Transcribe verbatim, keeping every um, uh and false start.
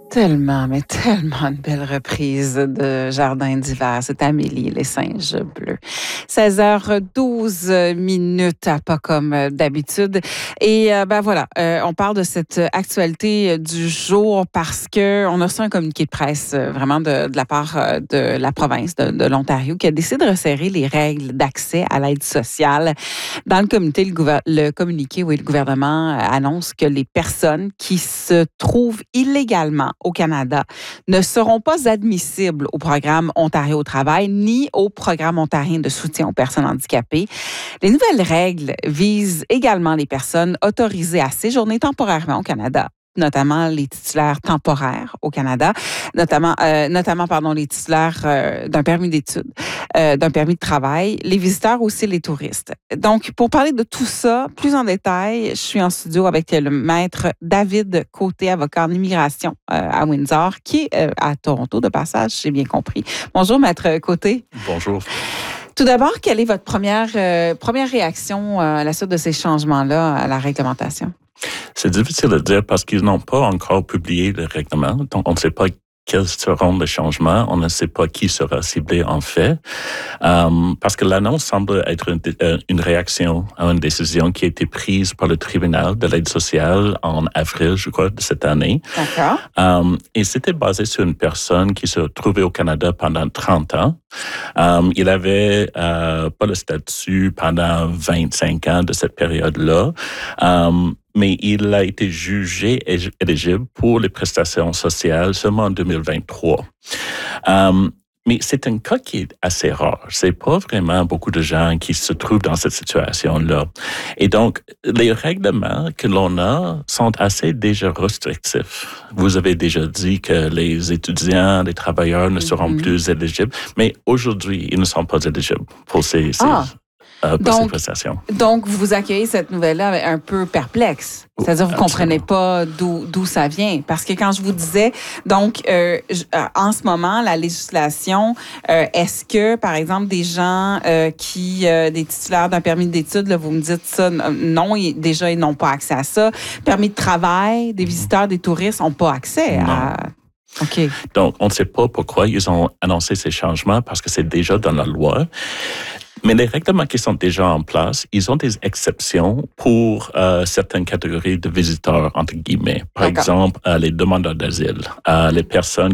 Tellement, mais tellement une belle reprise de Jardin d'hiver. C'est Amélie, les singes bleus. seize heures douze minutes, pas comme d'habitude. Et euh, ben voilà, euh, on parle de cette actualité du jour parce que on a reçu un communiqué de presse euh, vraiment de, de la part euh, de la province de, de l'Ontario qui a décidé de resserrer les règles d'accès à l'aide sociale. Dans le communiqué, le, gouver- le communiqué, oui, le gouvernement annonce que les personnes qui se trouvent illégalement au Canada ne seront pas admissibles au programme Ontario au travail ni au programme ontarien de soutien aux personnes handicapées. Les nouvelles règles visent également les personnes autorisées à séjourner temporairement au Canada, notamment les titulaires temporaires au Canada, notamment, euh, notamment pardon, les titulaires euh, d'un permis d'études, euh, d'un permis de travail, les visiteurs aussi, les touristes. Donc, pour parler de tout ça, plus en détail, je suis en studio avec le maître David Côté, avocat en immigration euh, à Windsor, qui est euh, à Toronto, de passage, j'ai bien compris. Bonjour, maître Côté. Bonjour. Tout d'abord, quelle est votre première, euh, première réaction euh, à la suite de ces changements-là à la réglementation? C'est difficile à dire parce qu'ils n'ont pas encore publié le règlement, donc on ne sait pas quels seront les changements, on ne sait pas qui sera ciblé en fait, euh, parce que l'annonce semble être une, une réaction à une décision qui a été prise par le tribunal de l'aide sociale en avril, je crois, de cette année. D'accord. Euh, et c'était basé sur une personne qui se trouvait au Canada pendant trente ans. Euh, il avait euh, pas le statut pendant vingt-cinq ans de cette période-là. Euh, mais il a été jugé éligible pour les prestations sociales seulement en deux mille vingt-trois. Euh, mais c'est un cas qui est assez rare. C'est pas vraiment beaucoup de gens qui se trouvent dans cette situation-là. Et donc, les règlements que l'on a sont assez déjà restrictifs. Vous avez déjà dit que les étudiants, les travailleurs ne seront mm-hmm. plus éligibles, mais aujourd'hui, ils ne sont pas éligibles pour ces... ces ah. Euh, donc, prestations. donc, vous accueillez cette nouvelle-là un peu perplexe. C'est-à-dire, vous ne comprenez pas d'où, d'où ça vient. Parce que quand je vous disais, donc, euh, je, euh, en ce moment, la législation, euh, est-ce que, par exemple, des gens euh, qui, euh, des titulaires d'un permis d'études, là, vous me dites ça, non, ils, déjà, ils n'ont pas accès à ça. Permis de travail, des visiteurs, des touristes n'ont pas accès non. à... OK. Donc, on ne sait pas pourquoi ils ont annoncé ces changements parce que c'est déjà dans la loi. Mais les règlements qui sont déjà en place, ils ont des exceptions pour euh, certaines catégories de visiteurs, entre guillemets. Par D'accord. exemple, euh, les demandeurs d'asile, euh, les personnes